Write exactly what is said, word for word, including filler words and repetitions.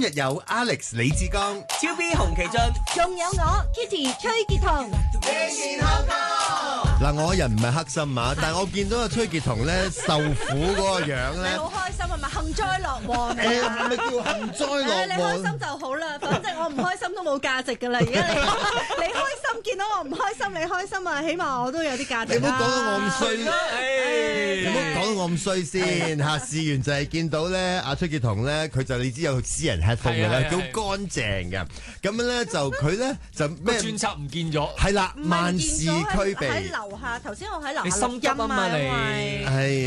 日有 Alex 李志剛、 超 B 洪其俊， 仲有我 Kitty 崔潔彤。 嗱，我人唔係黑心啊，但係我見到阿崔潔彤咧受苦嗰個樣咧， 你好開心係咪？幸災樂禍誒係咪叫幸災樂禍？ 你開心就好啦，反正我唔開心都冇價值㗎啦。而家你你開心見到我唔開心，你開心啊，起碼我都有啲價值。 你唔好講到我咁衰， 你唔好講到我咁衰先嚇。試完就係見到咧，阿崔潔彤咧，佢就你知有私人 headphone 嘅啦，好乾淨嘅。咁樣咧就佢咧就咩專輯唔見咗， 係啦，萬事俱備。 喺樓下，頭先我喺樓下你心急啊嘛你， 係。